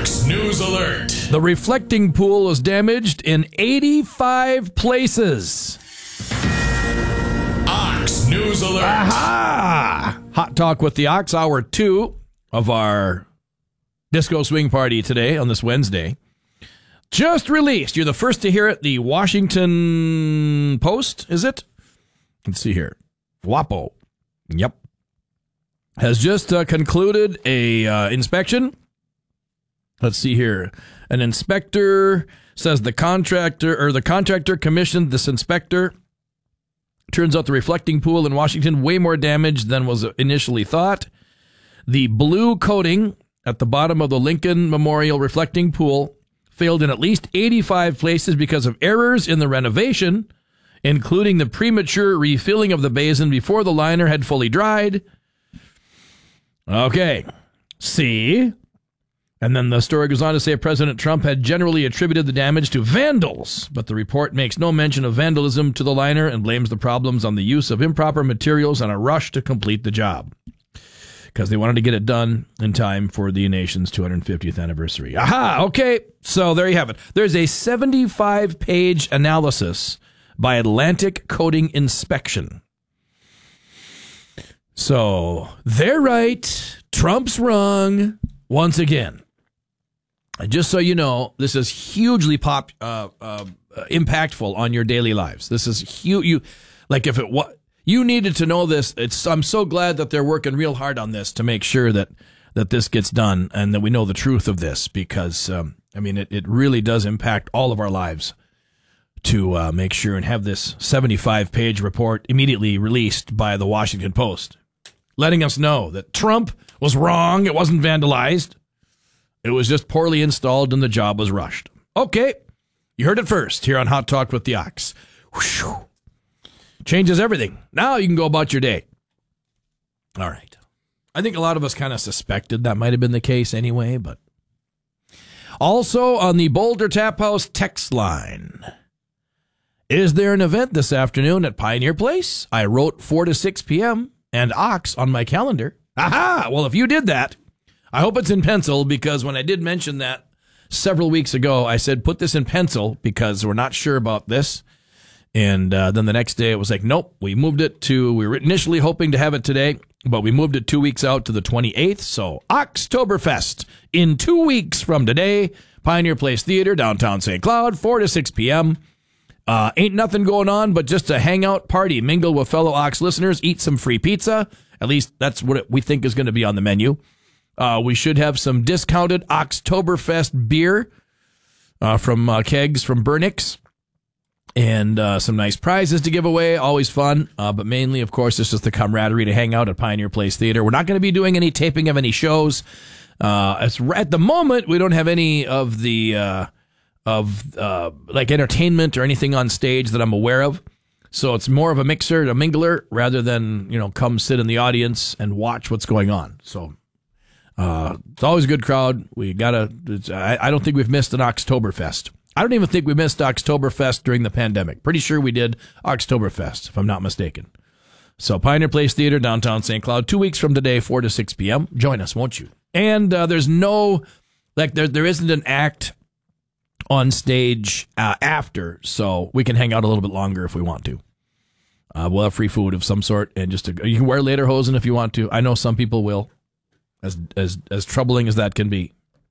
Ox News Alert. The reflecting pool was damaged in 85 places. Ox News Alert. Aha! Hot Talk with the Ox, hour 2 of our Disco Swing Party today on this Wednesday. Just released. You're the first to hear it. The Washington Post, is it? Let's see here. WAPO. Yep. Has just concluded a inspection. Let's see here. An inspector says the contractor commissioned this inspector. Turns out the reflecting pool in Washington way more damage than was initially thought. The blue coating at the bottom of the Lincoln Memorial reflecting pool failed in at least 85 places because of errors in the renovation, including the premature refilling of the basin before the liner had fully dried. Okay. See? And then the story goes on to say President Trump had generally attributed the damage to vandals, but the report makes no mention of vandalism to the liner and blames the problems on the use of improper materials and a rush to complete the job, because they wanted to get it done in time for the nation's 250th anniversary. Aha! Okay, so there you have it. There's a 75-page analysis by Atlantic Coating Inspection. So they're right. Trump's wrong once again. And just so you know, this is hugely impactful on your daily lives. This is huge. You needed to know this. I'm so glad that they're working real hard on this to make sure that this gets done and that we know the truth of this, because it really does impact all of our lives to make sure and have this 75-page report immediately released by the Washington Post, letting us know that Trump was wrong. It wasn't vandalized. It was just poorly installed and the job was rushed. Okay, you heard it first here on Hot Talk with the Ox. Whew. Changes everything. Now you can go about your day. All right. I think a lot of us kind of suspected that might have been the case anyway, but also on the Boulder Tap House text line. Is there an event this afternoon at Pioneer Place? I wrote 4 to 6 p.m. and Ox on my calendar. Aha! Well, if you did that, I hope it's in pencil, because when I did mention that several weeks ago, I said, put this in pencil because we're not sure about this. And then the next day it was like, nope, we moved it to, we were initially hoping to have it today, but we moved it 2 weeks out to the 28th. So Oktoberfest in 2 weeks from today, Pioneer Place Theater, downtown St. Cloud, 4 to 6 p.m. Ain't nothing going on but just a hangout party, mingle with fellow Ox listeners, eat some free pizza. At least that's what we think is going to be on the menu. We should have some discounted Oktoberfest beer from kegs from Burnix, and some nice prizes to give away. Always fun, but mainly, of course, it's just the camaraderie to hang out at Pioneer Place Theater. We're not going to be doing any taping of any shows. At the moment, we don't have any of the like entertainment or anything on stage that I'm aware of. So it's more of a mixer, a mingler, rather than, come sit in the audience and watch what's going on. So it's always a good crowd. I don't think we've missed an Oktoberfest. I don't even think we missed Oktoberfest during the pandemic. Pretty sure we did Oktoberfest, if I'm not mistaken. So Pioneer Place Theater, downtown St. Cloud, 2 weeks from today, 4 to 6 p.m. Join us, won't you? And there's no, there isn't an act on stage after, so we can hang out a little bit longer if we want to. We'll have free food of some sort, and you can wear lederhosen if you want to. I know some people will, as troubling as that can be.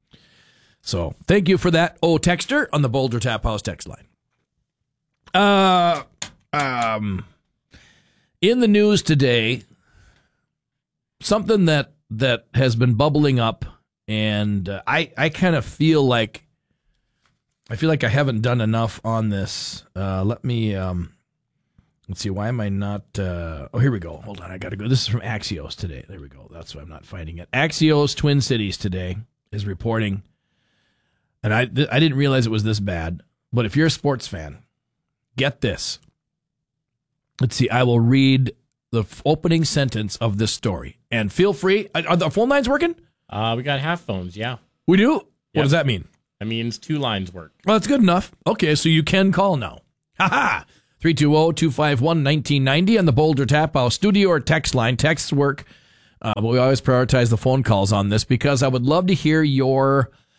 So thank you for that, texter on the Boulder Tap House text line. In the news today, something that has been bubbling up, and I kind of feel like I haven't done enough on this. Let me let's see. Why am I not? Here we go. Hold on. I got to go. This is from Axios today. There we go. That's why I'm not finding it. Axios Twin Cities today is reporting, and I didn't realize it was this bad. But if you're a sports fan, get this. Let's see. I will read the opening sentence of this story, and feel free. Are the phone lines working? We got half phones. Yeah, we do. Yep. What does that mean? That means 2 lines work. Well, that's good enough. Okay, so you can call now. Ha-ha! 320-251-1990 on the Boulder Tap House studio or text line. Texts work, but we always prioritize the phone calls on this because I would love to hear your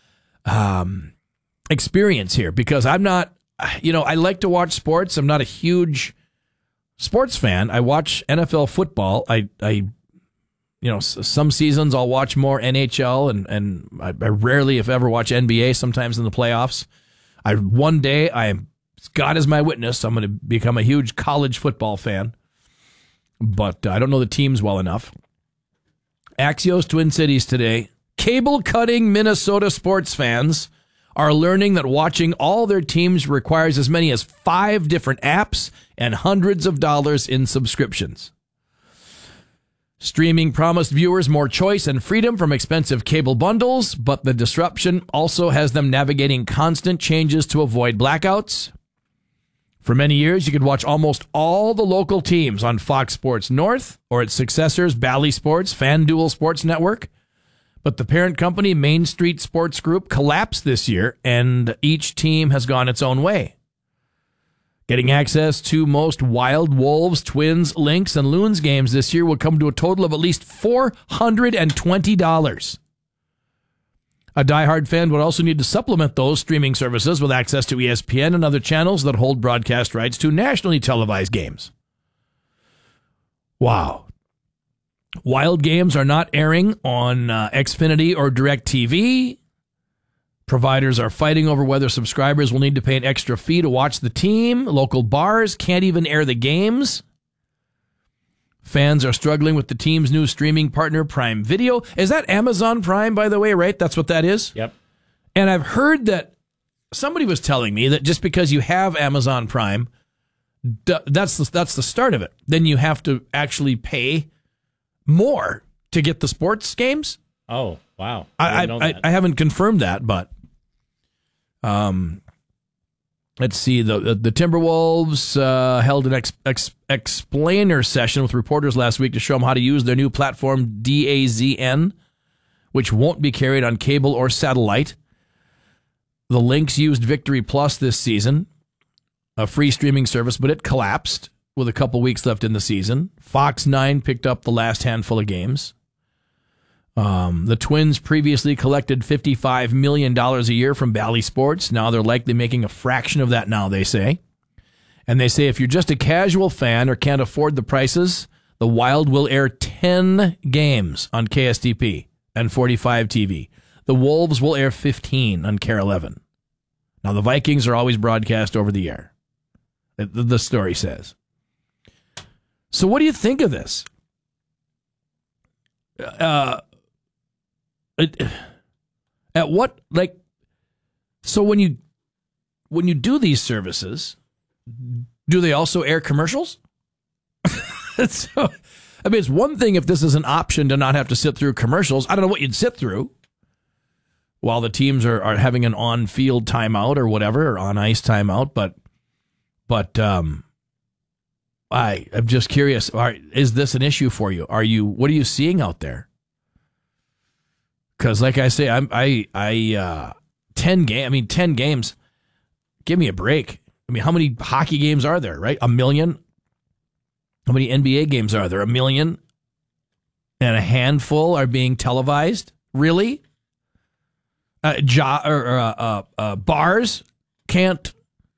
experience here, because I'm not, I like to watch sports. I'm not a huge sports fan. I watch NFL football. I some seasons I'll watch more NHL, and I rarely, if ever, watch NBA, sometimes in the playoffs. One day, God is my witness, I'm going to become a huge college football fan, but I don't know the teams well enough. Axios Twin Cities today. Cable-cutting Minnesota sports fans are learning that watching all their teams requires as many as 5 different apps and hundreds of dollars in subscriptions. Streaming promised viewers more choice and freedom from expensive cable bundles, but the disruption also has them navigating constant changes to avoid blackouts. For many years, you could watch almost all the local teams on Fox Sports North or its successors, Bally Sports, FanDuel Sports Network. But the parent company, Main Street Sports Group, collapsed this year, and each team has gone its own way. Getting access to most Wild, Wolves, Twins, Lynx, and Loons games this year will come to a total of at least $420. A diehard fan would also need to supplement those streaming services with access to ESPN and other channels that hold broadcast rights to nationally televised games. Wow. Wild games are not airing on Xfinity or DirecTV. Providers are fighting over whether subscribers will need to pay an extra fee to watch the team. Local bars can't even air the games. Fans are struggling with the team's new streaming partner, Prime Video. Is that Amazon Prime, by the way, right? That's what that is? Yep. And I've heard that somebody was telling me that just because you have Amazon Prime, that's the start of it. Then you have to actually pay more to get the sports games. Oh, wow. I haven't confirmed that, but let's see. The Timberwolves held an explainer session with reporters last week to show them how to use their new platform, DAZN, which won't be carried on cable or satellite. The Lynx used Victory Plus this season, a free streaming service, but it collapsed with a couple weeks left in the season. Fox 9 picked up the last handful of games. The Twins previously collected $55 million a year from Bally Sports. Now they're likely making a fraction of that now, they say. And they say if you're just a casual fan or can't afford the prices, the Wild will air 10 games on KSTP and 45 TV. The Wolves will air 15 on KARE 11. Now the Vikings are always broadcast over the air, the story says. So what do you think of this? At what, like, so when you do these services, do they also air commercials? So, I mean, it's one thing if this is an option to not have to sit through commercials. I don't know what you'd sit through while the teams are having an on-field timeout or whatever, or on-ice timeout, but I'm just curious, is this an issue for you? What are you seeing out there? Because, like I say, 10 games. Give me a break. I mean, how many hockey games are there? Right, 1 million. How many NBA games are there? 1 million, and a handful are being televised. Really? Bars can't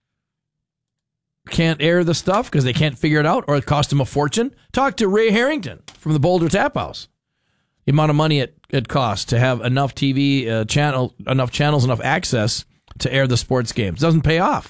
air the stuff because they can't figure it out, or it cost them a fortune. Talk to Ray Harrington from the Boulder Tap House. The amount of money it costs to have enough TV enough channels, enough access to air the sports games. Doesn't pay off.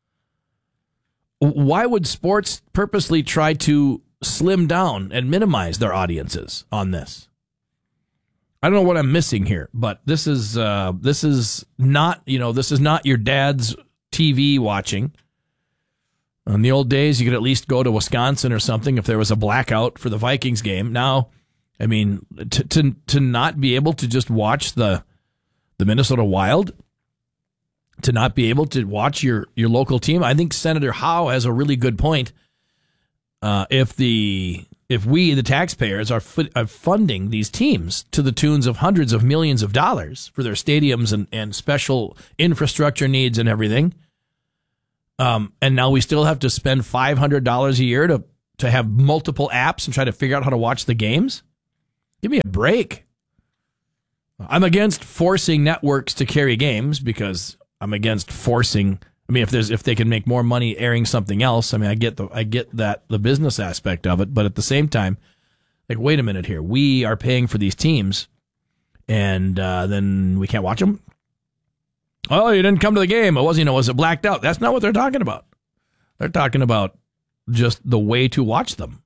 Why would sports purposely try to slim down and minimize their audiences on this? I don't know what I'm missing here, but this is not your dad's TV watching. In the old days, you could at least go to Wisconsin or something if there was a blackout for the Vikings game. Now, I mean, to not be able to just watch the Minnesota Wild, to not be able to watch your local team, I think Senator Howe has a really good point. If we, the taxpayers, are funding these teams to the tunes of hundreds of millions of dollars for their stadiums and special infrastructure needs and everything, and now we still have to spend $500 a year to have multiple apps and try to figure out how to watch the games? Give me a break. I'm against forcing networks to carry games because I'm against forcing. I mean, if they can make more money airing something else, I mean, I get the business aspect of it, but at the same time, like, wait a minute here, we are paying for these teams, and then we can't watch them. Oh, you didn't come to the game. Was it blacked out? That's not what they're talking about. They're talking about just the way to watch them.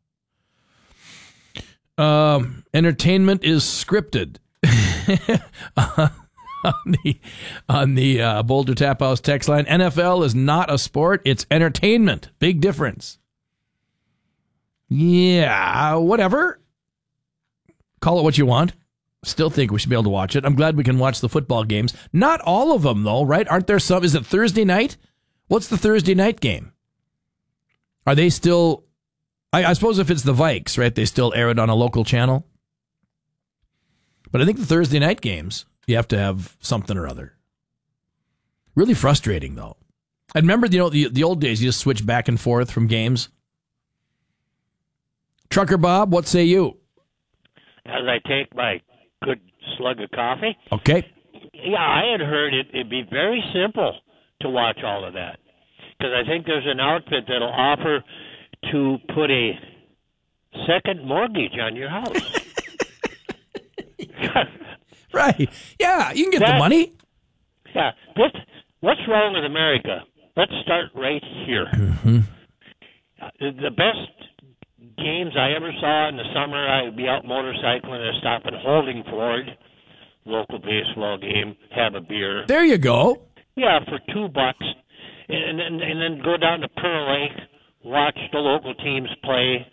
Entertainment is scripted. on the Boulder Tap House text line, NFL is not a sport, it's entertainment. Big difference. Yeah, whatever. Call it what you want. Still think we should be able to watch it. I'm glad we can watch the football games. Not all of them, though, right? Aren't there some? Is it Thursday night? What's the Thursday night game? Are they still... I suppose if it's the Vikes, right, they still air it on a local channel. But I think the Thursday night games, you have to have something or other. Really frustrating, though. I remember, the old days, you just switch back and forth from games. Trucker Bob, what say you? As I take my good slug of coffee. Okay. Yeah, I had heard it'd be very simple to watch all of that. Because I think there's an outfit that'll offer to put a second mortgage on your house. Right. Yeah, you can get the money. Yeah. What's wrong with America? Let's start right here. Mm-hmm. The best games I ever saw in the summer, I'd be out motorcycling and stop at Holding Ford, local baseball game, have a beer. There you go. Yeah, for $2, and then go down to Pearl Lake, watch the local teams play.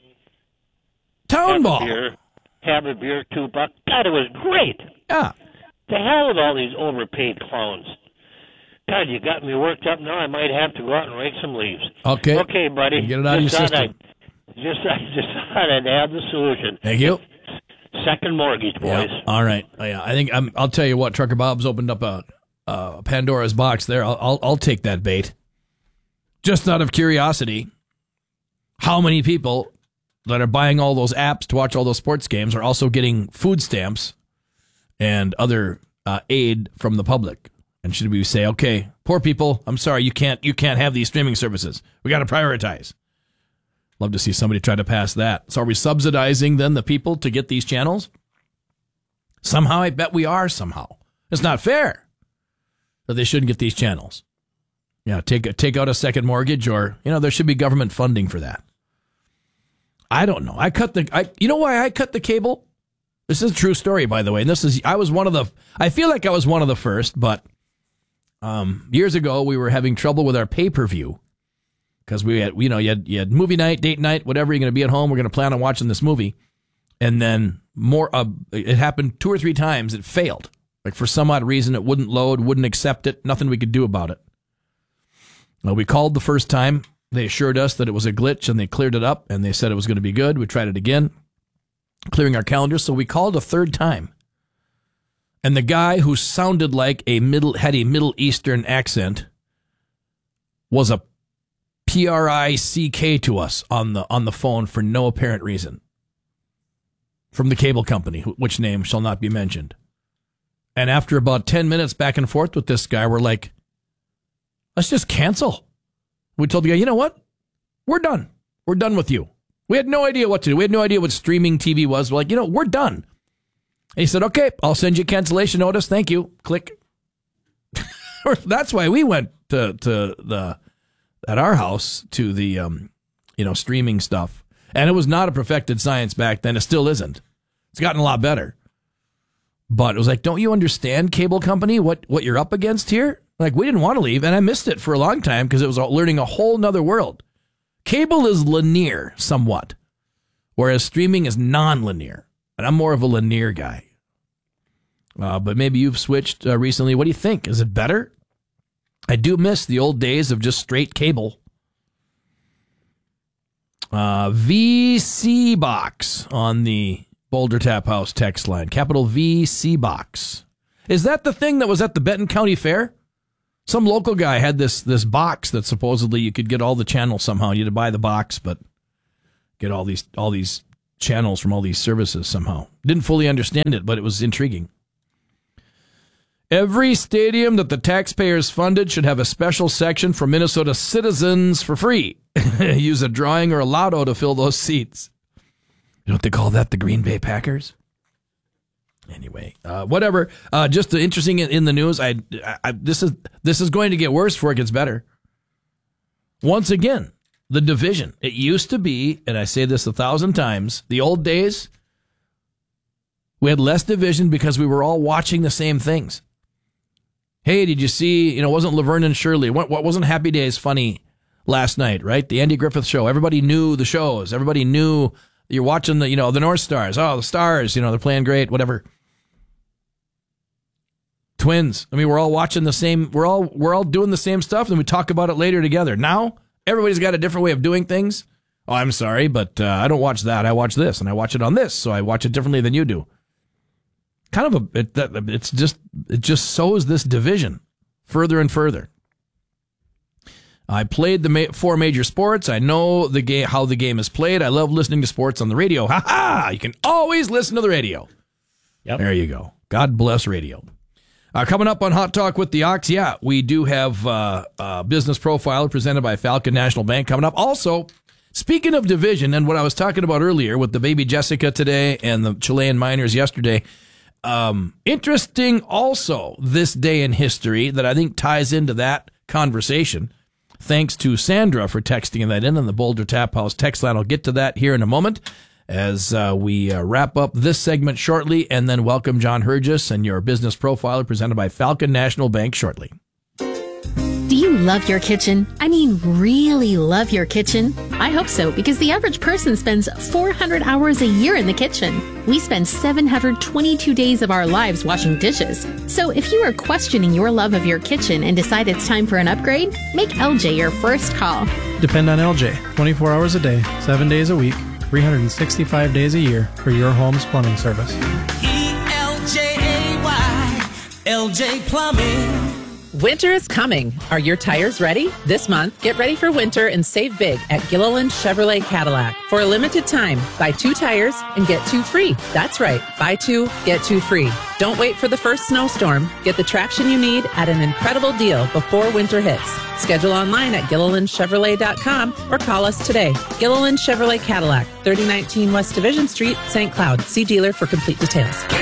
Town ball. Have a beer, $2. God, it was great. Yeah. The hell with all these overpaid clowns. God, you got me worked up now. I might have to go out and rake some leaves. Okay. Okay, buddy. Get it out of your system. I just thought I'd have the solution. Thank you. Second mortgage, boys. Yeah. All right. Yeah, I think I'll tell you what. Trucker Bob's opened up a Pandora's box there. I'll take that bait. Just out of curiosity, how many people that are buying all those apps to watch all those sports games are also getting food stamps and other aid from the public? And should we say, okay, poor people, I'm sorry, you can't have these streaming services. We got to prioritize. Love to see somebody try to pass that. So are we subsidizing then the people to get these channels? Somehow, I bet we are somehow. It's not fair that they shouldn't get these channels. Yeah, take out a second mortgage, or there should be government funding for that. I don't know. You know why I cut the cable? This is a true story, by the way. And I feel like I was one of the first, but years ago we were having trouble with our pay-per-view because we had, you had movie night, date night, whatever. You're going to be at home. We're going to plan on watching this movie. And then it happened 2 or 3 times. It failed. Like for some odd reason, it wouldn't load, wouldn't accept it. Nothing we could do about it. Well, we called the first time. They assured us that it was a glitch, and they cleared it up, and they said it was going to be good. We tried it again, clearing our calendar. So we called a third time. And the guy who sounded like had a Middle Eastern accent was a PRICK to us on the phone for no apparent reason. From the cable company, which name shall not be mentioned. And after about 10 minutes back and forth with this guy, we're like, let's just cancel. We told the guy, you know what? We're done. We're done with you. We had no idea what to do. We had no idea what streaming TV was. We're like, we're done. And he said, okay, I'll send you a cancellation notice. Thank you. Click. That's why we went at our house to the, streaming stuff. And it was not a perfected science back then. It still isn't. It's gotten a lot better. But it was like, don't you understand, cable company, what you're up against here? Like, we didn't want to leave, and I missed it for a long time because it was learning a whole nother world. Cable is linear somewhat, whereas streaming is non-linear. And I'm more of a linear guy. But maybe you've switched recently. What do you think? Is it better? I do miss the old days of just straight cable. VC Box on the Boulder Tap House text line. Capital VC Box. Is that the thing that was at the Benton County Fair? Some local guy had this box that supposedly you could get all the channels somehow. You had to buy the box, but get all these channels from all these services somehow. Didn't fully understand it, but it was intriguing. Every stadium that the taxpayers funded should have a special section for Minnesota citizens for free. Use a drawing or a lotto to fill those seats. You know what they call that? The Green Bay Packers? Anyway, whatever. Just interesting in the news. This is going to get worse before it gets better. Once again, the division. It used to be, and I say this 1,000 times, the old days, we had less division because we were all watching the same things. Hey, did you see, wasn't Laverne and Shirley? What wasn't Happy Days funny last night, right? The Andy Griffith Show. Everybody knew the shows. Everybody knew you're watching the North Stars. Oh, the Stars, they're playing great, whatever. Twins. I mean, we're all watching the same, we're all doing the same stuff, and we talk about it later together. Now, everybody's got a different way of doing things. Oh, I'm sorry, but I don't watch that. I watch this, and I watch it on this, so I watch it differently than you do. Kind of it just sows this division further and further. I played the 4 major sports. I know how the game is played. I love listening to sports on the radio. Ha ha! You can always listen to the radio. Yep. There you go. God bless radio. Coming up on Hot Talk with the Ox, we do have a business profiler presented by Falcon National Bank coming up. Also, speaking of division and what I was talking about earlier with the baby Jessica today and the Chilean miners yesterday, interesting also this day in history that I think ties into that conversation. Thanks to Sandra for texting that in on the Boulder Tap House text line. I'll get to that here in a moment as we wrap up this segment shortly and then welcome John Hergis and your business profiler presented by Falcon National Bank shortly. Do you love your kitchen? I mean, really love your kitchen? I hope so, because the average person spends 400 hours a year in the kitchen. We spend 722 days of our lives washing dishes. So if you are questioning your love of your kitchen and decide it's time for an upgrade, make LJ your first call. Depend on LJ 24 hours a day, 7 days a week, 365 days a year for your home's plumbing service. E-L-J-A-Y, LJ Plumbing. Winter is coming. Are your tires ready? This month, get ready for winter and save big at Gilliland Chevrolet Cadillac. For a limited time, buy 2 tires and get 2 free. That's right, buy 2, get 2 free. Don't wait for the first snowstorm. Get the traction you need at an incredible deal before winter hits. Schedule online at GillilandChevrolet.com or call us today. Gilliland Chevrolet Cadillac, 3019 West Division Street, St. Cloud. See dealer for complete details.